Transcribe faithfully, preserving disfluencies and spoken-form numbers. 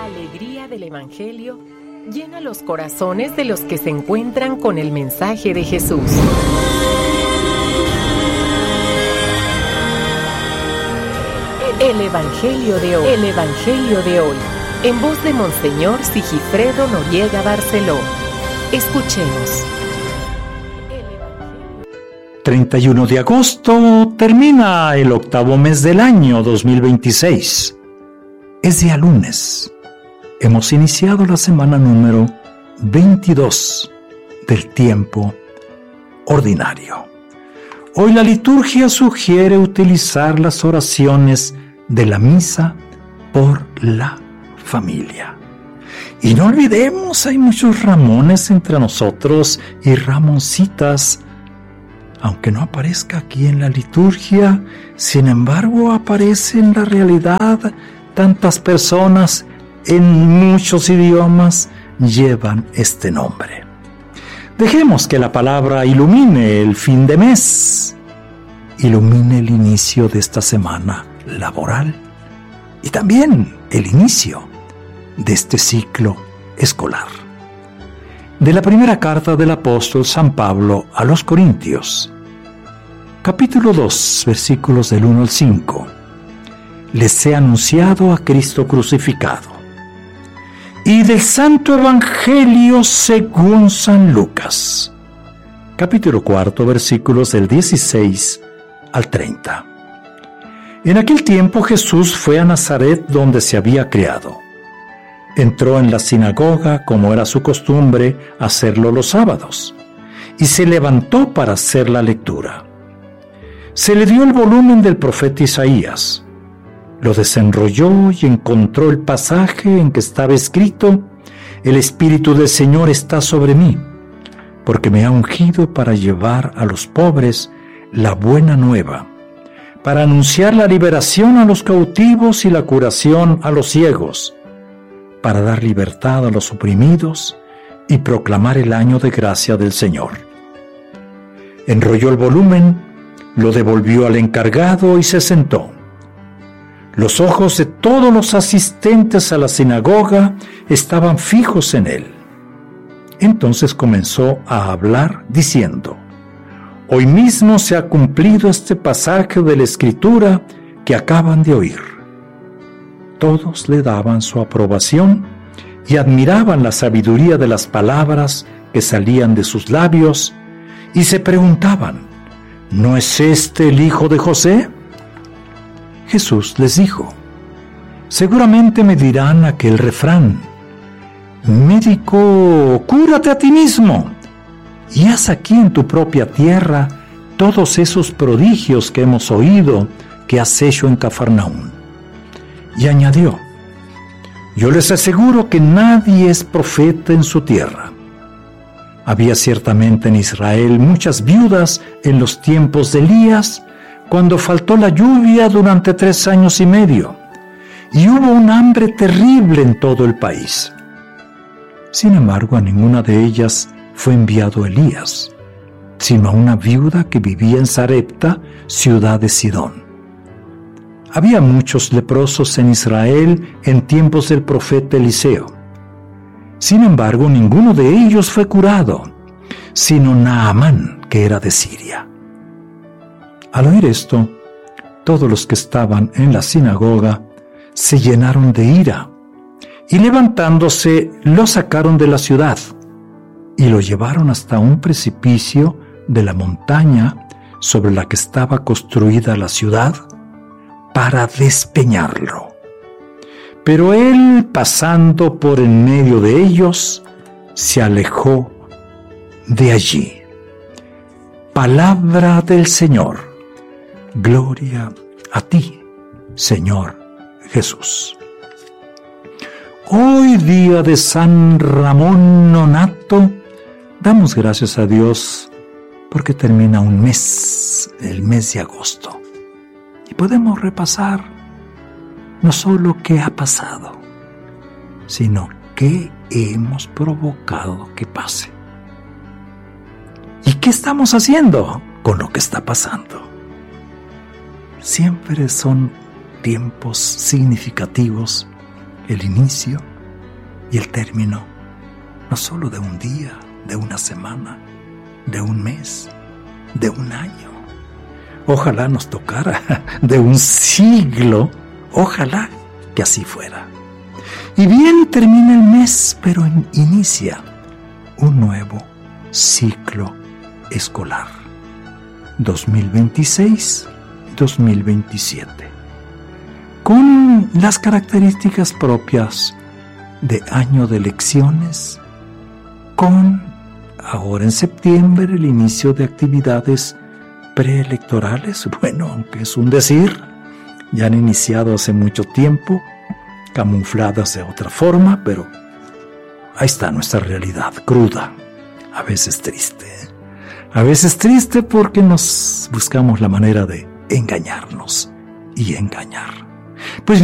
La alegría del Evangelio llena los corazones de los que se encuentran con el mensaje de Jesús. El Evangelio de hoy. El Evangelio de hoy. En voz de Monseñor Sigifredo Noriega Barceló. Escuchemos. treinta y uno de agosto termina el octavo mes del año dos mil veintiséis. Es día lunes. Hemos iniciado la semana número veintidós del tiempo ordinario. Hoy la liturgia sugiere utilizar las oraciones de la misa por la familia. Y no olvidemos, hay muchos Ramones entre nosotros y Ramoncitas. Aunque no aparezca aquí en la liturgia, sin embargo aparece en la realidad. Tantas personas en muchos idiomas llevan este nombre. Dejemos que la palabra ilumine el fin de mes, ilumine el inicio de esta semana laboral y también el inicio de este ciclo escolar. De la primera carta del apóstol San Pablo a los Corintios, capítulo dos, versículos del uno al cinco. Les he anunciado a Cristo crucificado. Y del Santo Evangelio según San Lucas, capítulo cuarto, versículos del dieciséis al treinta. En aquel tiempo Jesús fue a Nazaret, donde se había criado. Entró en la sinagoga, como era su costumbre hacerlo los sábados, y se levantó para hacer la lectura. Se le dio el volumen del profeta Isaías. Lo desenrolló y encontró el pasaje en que estaba escrito: El Espíritu del Señor está sobre mí, porque me ha ungido para llevar a los pobres la buena nueva, para anunciar la liberación a los cautivos y la curación a los ciegos, para dar libertad a los oprimidos y proclamar el año de gracia del Señor. Enrolló el volumen, lo devolvió al encargado y se sentó. Los ojos de todos los asistentes a la sinagoga estaban fijos en él. Entonces comenzó a hablar diciendo: Hoy mismo se ha cumplido este pasaje de la Escritura que acaban de oír. Todos le daban su aprobación y admiraban la sabiduría de las palabras que salían de sus labios y se preguntaban: ¿no es este el hijo de José? Jesús les dijo: seguramente me dirán aquel refrán: médico, cúrate a ti mismo, y haz aquí en tu propia tierra todos esos prodigios que hemos oído que has hecho en Cafarnaúm. Y añadió: yo les aseguro que nadie es profeta en su tierra. Había ciertamente en Israel muchas viudas en los tiempos de Elías, cuando faltó la lluvia durante tres años y medio, y hubo un hambre terrible en todo el país. Sin embargo, a ninguna de ellas fue enviado Elías, sino a una viuda que vivía en Sarepta, ciudad de Sidón. Había muchos leprosos en Israel en tiempos del profeta Eliseo. Sin embargo, ninguno de ellos fue curado, sino Naamán, que era de Siria. Al oír esto, todos los que estaban en la sinagoga se llenaron de ira, y levantándose lo sacaron de la ciudad, y lo llevaron hasta un precipicio de la montaña sobre la que estaba construida la ciudad, para despeñarlo. Pero él, pasando por en medio de ellos, se alejó de allí. Palabra del Señor. Gloria a ti, Señor Jesús. Hoy, día de San Ramón Nonato, damos gracias a Dios porque termina un mes, el mes de agosto. Y podemos repasar no solo qué ha pasado, sino qué hemos provocado que pase. ¿Y qué estamos haciendo con lo que está pasando? Siempre son tiempos significativos el inicio y el término no solo de un día, de una semana, de un mes, de un año. Ojalá nos tocara de un siglo, ojalá que así fuera. Y bien, termina el mes, pero inicia un nuevo ciclo escolar. dos mil veintiséis dos mil veintisiete. Con las características propias de año de elecciones, con ahora en septiembre el inicio de actividades preelectorales. Bueno, aunque es un decir, ya han iniciado hace mucho tiempo, camufladas de otra forma, pero ahí está nuestra realidad, cruda, a veces triste. A veces triste porque nos buscamos la manera de engañarnos y engañar. Pues